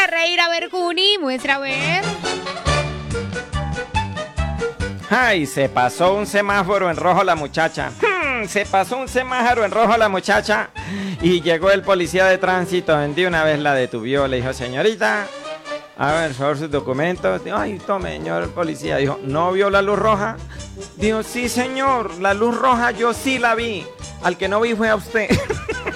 para reír. A ver, Cuni, muestra a ver. Ay, se pasó un semáforo en rojo la muchacha. Se pasó un semáforo en rojo la muchacha. Y llegó el policía de tránsito. De una vez la detuvió. Le dijo, señorita, a ver, por sus documentos. Dijo, ay, tome, señor policía. Dijo, ¿no vio la luz roja? Dijo, sí, señor, la luz roja yo sí la vi. Al que no vi fue a usted.